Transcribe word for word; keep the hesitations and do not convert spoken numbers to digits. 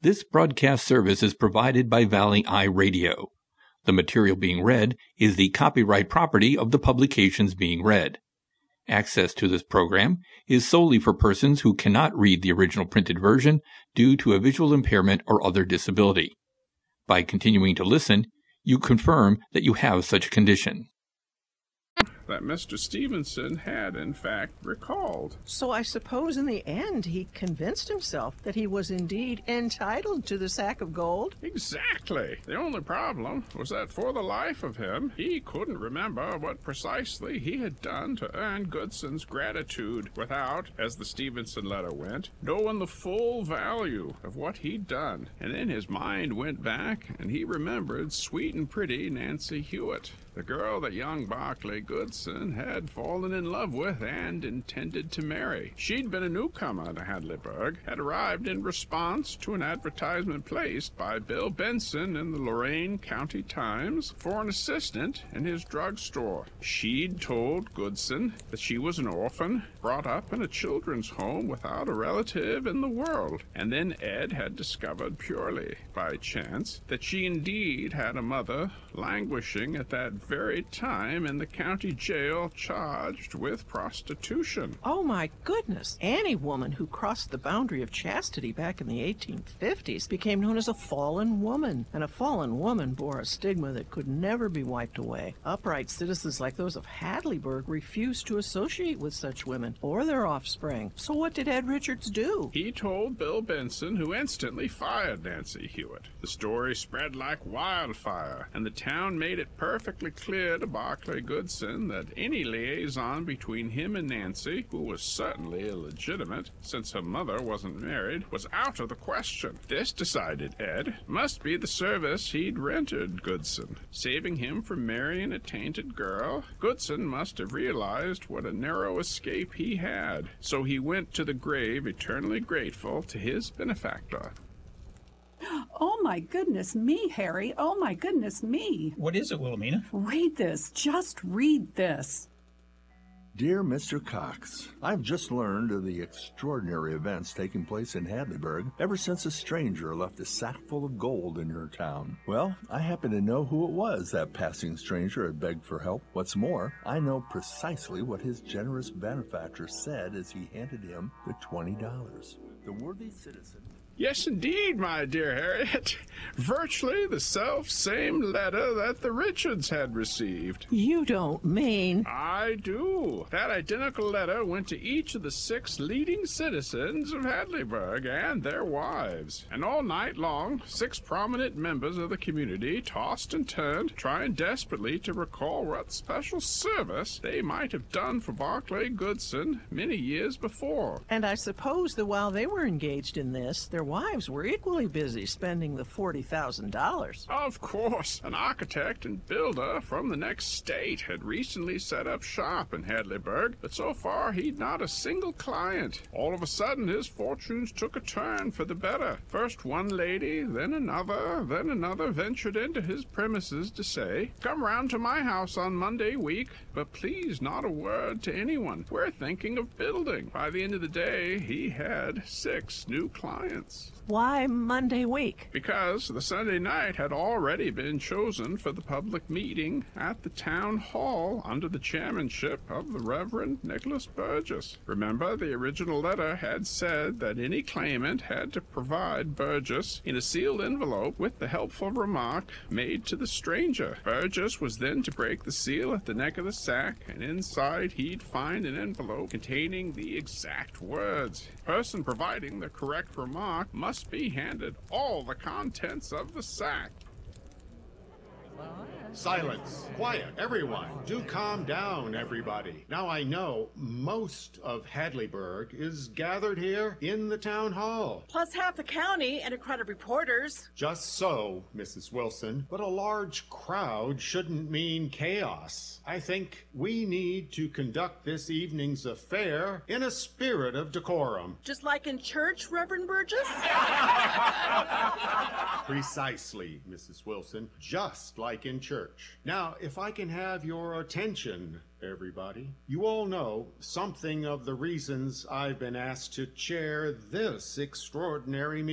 This broadcast service is provided by Valley Eye Radio. The material being read is the copyright property of the publications being read. Access to this program is solely for persons who cannot read the original printed version due to a visual impairment or other disability. By continuing to listen, you confirm that you have such a condition. That Mister Stevenson had, in fact, recalled. So I suppose in the end he convinced himself that he was indeed entitled to the sack of gold? Exactly. The only problem was that for the life of him, he couldn't remember what precisely he had done to earn Goodson's gratitude without, as the Stevenson letter went, knowing the full value of what he'd done. And then his mind went back and he remembered sweet and pretty Nancy Hewitt, the girl that young Barclay Goodson had fallen in love with and intended to marry. She'd been a newcomer to Hadleyburg, had arrived in response to an advertisement placed by Bill Benson in the Lorain County Times for an assistant in his drugstore. She'd told Goodson that she was an orphan, brought up in a children's home without a relative in the world. And then Ed had discovered purely by chance that she indeed had a mother languishing at that very time in the county jail charged with prostitution. Oh my goodness. Any woman who crossed the boundary of chastity back in the eighteen fifties became known as a fallen woman, and a fallen woman bore a stigma that could never be wiped away. Upright citizens like those of Hadleyburg refused to associate with such women or their offspring. So what did Ed Richards do? He told Bill Benson, who instantly fired Nancy Hewitt. The story spread like wildfire, and the town made it perfectly clear to Barclay Goodson that any liaison between him and Nancy, who was certainly illegitimate since her mother wasn't married, was out of the question. This, decided Ed, must be the service he'd rendered Goodson. Saving him from marrying a tainted girl, Goodson must have realized what a narrow escape he had. So he went to the grave eternally grateful to his benefactor. Oh, my goodness me, Harry. Oh, my goodness me. What is it, Wilhelmina? Read this. Just read this. Dear Mister Cox, I've just learned of the extraordinary events taking place in Hadleyburg ever since a stranger left a sack full of gold in your town. Well, I happen to know who it was that passing stranger had begged for help. What's more, I know precisely what his generous benefactor said as he handed him the twenty dollars. The worthy citizen... Yes, indeed, my dear Harriet. Virtually the self-same letter that the Richards had received. You don't mean... I do. That identical letter went to each of the six leading citizens of Hadleyburg and their wives. And all night long, six prominent members of the community tossed and turned, trying desperately to recall what special service they might have done for Barclay Goodson many years before. And I suppose that while they were engaged in this, their wives were equally busy spending the forty thousand dollars. Of course. An architect and builder from the next state had recently set up shop in Hadleyburg, but so far he'd not a single client. All of a sudden, his fortunes took a turn for the better. First one lady, then another, then another ventured into his premises to say, "Come round to my house on Monday week, but please not a word to anyone. We're thinking of building." By the end of the day, he had six new clients. Why Monday week? Because the Sunday night had already been chosen for the public meeting at the town hall under the chairmanship of the Reverend Nicholas Burgess. Remember, the original letter had said that any claimant had to provide Burgess in a sealed envelope with the helpful remark made to the stranger. Burgess was then to break the seal at the neck of the sack, and inside he'd find an envelope containing the exact words. The person providing the correct remark must be handed all the contents of the sack. Silence. Quiet, everyone. Do calm down, everybody. Now I know most of Hadleyburg is gathered here in the town hall. Plus half the county and a crowd of reporters. Just so, Missus Wilson, but a large crowd shouldn't mean chaos. I think we need to conduct this evening's affair in a spirit of decorum. Just like in church, Reverend Burgess? Precisely, Missus Wilson. Just like in church. Now, if I can have your attention, everybody. You all know something of the reasons I've been asked to chair this extraordinary meeting.